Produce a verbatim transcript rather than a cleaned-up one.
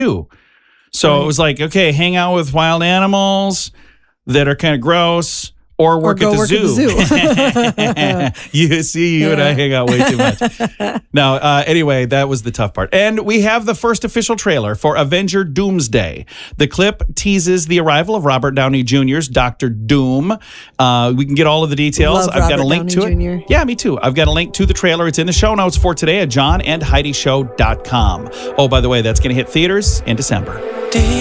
zoo. So Right. it was like, okay, hang out with wild animals that are kind of gross, or work, Or at, go the work at zoo. you see, you and I hang out way too much. Now, uh, anyway, that was the tough part. And we have the first official trailer for Avenger Doomsday. The clip teases the arrival of Robert Downey Junior's Doctor Doom. Uh, we can get all of the details. Love I've got a Robert link Downey to it. Junior Yeah, me too. I've got a link to the trailer. It's in the show notes for today at john and heidi show dot com. Oh, by the way, that's going to hit theaters in December.